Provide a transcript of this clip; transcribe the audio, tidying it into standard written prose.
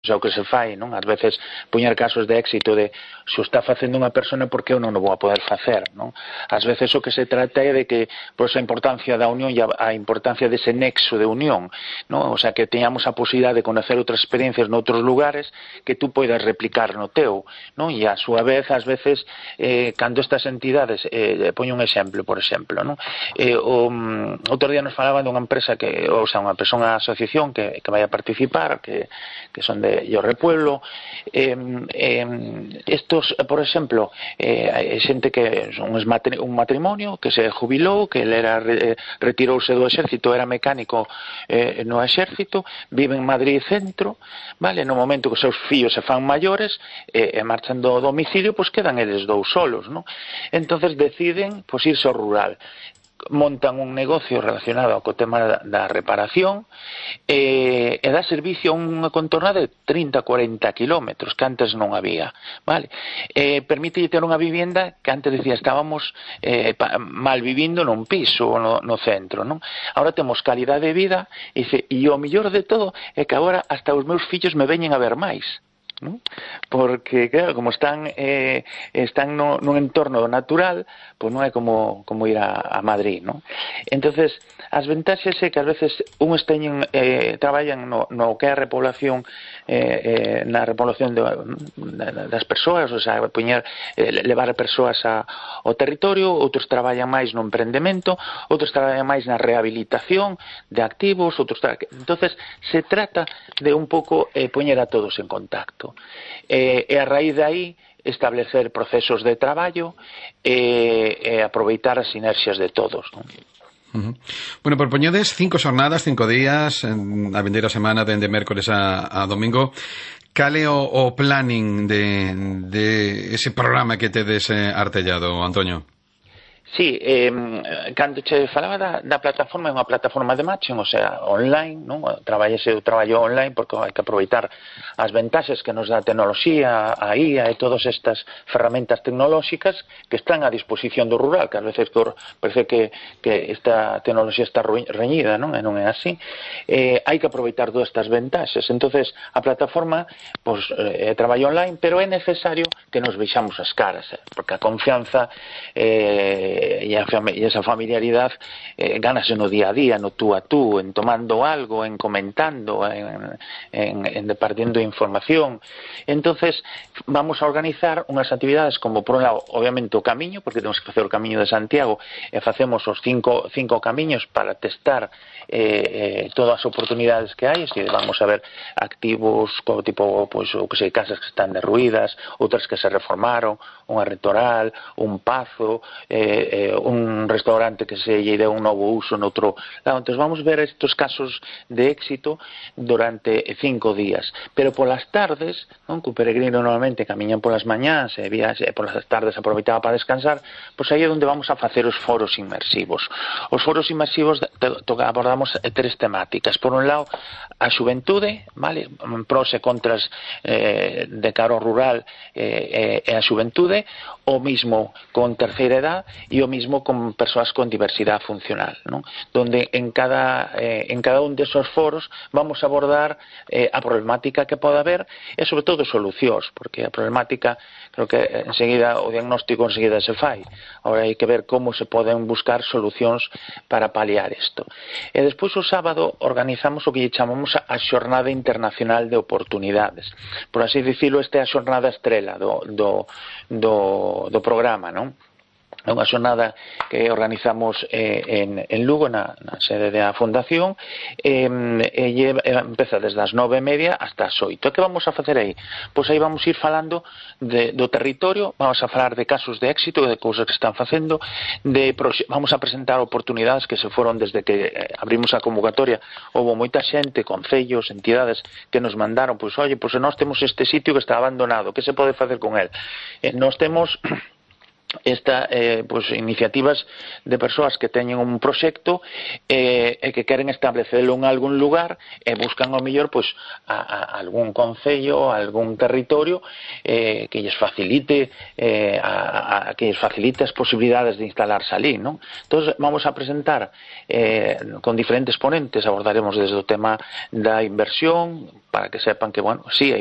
é o que se fai, non? Ás veces poñer casos de éxito de se o está facendo unha persona, por que eu non o vou a poder facer, non? Ás veces o que se trata é de que, por esa importancia da unión e a importancia dese nexo de unión, non? O sea, que teñamos a posibilidade de conocer outras experiencias noutros lugares que tú poidas replicar no teu, non? E a súa vez, ás veces, cando estas entidades, poño un exemplo, por exemplo, non? Outro día nos falaban dunha empresa que, ou sea, unha asociación que vai a participar, que son de Repueblo, estos, por exemplo, xente que son un matrimonio que se jubilou, que ele retirouse do exército, era mecánico no exército, vive en Madrid centro, vale, no momento que os seus fillos se fan maiores e marchan do domicilio, pois quedan eles dous solos, non? Entonces deciden pois irse ao rural, montan un negocio relacionado co tema da reparación e dá servicio a unha contorna de 30-40 kilómetros que antes non había, vale? Permite ter unha vivienda que antes decía estábamos mal vivindo nun piso no centro, non? Ahora temos calidade de vida e o mellor de todo é que agora hasta os meus fillos me veñen a ver máis, ¿no? Porque, claro, como están nun entorno natural, pois non é como ir a Madrid, ¿no? Entonces, as ventaxes é que ás veces uns traballan no que é a repoblación, na repoblación das persoas, o sea, levar a persoas ao territorio, outros traballan máis no emprendemento, outros traballan máis na rehabilitación de activos, entonces se trata de un pouco poñer a todos en contacto. E a raíz de aí establecer procesos de traballo e aproveitar as sinerxias de todos, non? Bueno, propoñedes 5 xornadas, 5 días, a vindeira semana dende mércores a domingo. Cal é o planning de ese programa que tedes artellado, Antonio? Sí, cando che falaba da plataforma, é unha plataforma de matching, o sea, online, non? O traballo online porque hai que aproveitar as ventaxes que nos dá a tecnoloxía, a IA e todas estas ferramentas tecnolóxicas que están a disposición do rural, que ás veces parece que esta tecnoloxía está reñida, non? E non é así. Hai que aproveitar todas estas ventaxes. Entonces, a plataforma é traballo online, pero é necesario que nos vexamos as caras, porque a confianza e esa familiaridade gánase no día a día, no tú a tú, en tomando algo, en comentando, en departiendo información. Entonces vamos a organizar unhas actividades como, por un lado, obviamente o camiño, porque temos que facer o camiño de Santiago e facemos os cinco camiños para testar todas as oportunidades que hai, se vamos a ver activos como tipo, pois, o que sei, casas que están derruídas, outras que se reformaron, unha retoral, un pazo, un restaurante que se lle deu un novo uso noutro lado. Entón vamos ver estos casos de éxito durante 5 días, pero polas tardes, non, que o peregrino normalmente camiñan polas mañás e polas tardes aproveitaba para descansar, pois aí é onde vamos a facer os foros inmersivos. Os foros inmersivos abordamos 3 temáticas. Por un lado, a xuventude, vale, pros e contras de cara ao rural e a xuventude, o mismo con terceira edad e o mismo con persoas con diversidade funcional, ¿no? Donde en cada un desos foros vamos a abordar a problemática que pode haber e sobre todo solucións, porque a problemática creo que enseguida o diagnóstico enseguida se fai. Ahora hai que ver como se poden buscar solucións para paliar isto. E despois o sábado organizamos o que chamamos a Xornada Internacional de Oportunidades. Por así dicilo, esta é a xornada estrela do programa, non? É unha xornada que organizamos en Lugo, na sede da Fundación, e empeza desde as 9:30 hasta as 8. E que vamos a facer aí? Pois aí vamos ir falando do territorio, vamos a falar de casos de éxito, de cousas que están facendo, vamos a presentar oportunidades que se foron desde que abrimos a convocatoria. Houve moita xente, concellos, entidades que nos mandaron, pois, oye, pois nós temos este sitio que está abandonado, que se pode facer con el? Nós temos iniciativas de persoas que teñen un proxecto e que queren establecelo en algún lugar e buscan ao mellor a algún concello, algún territorio que lles facilite as posibilidades de instalarse ali, non? Entón vamos a presentar con diferentes ponentes, abordaremos desde o tema da inversión para que sepan que, bueno, sí,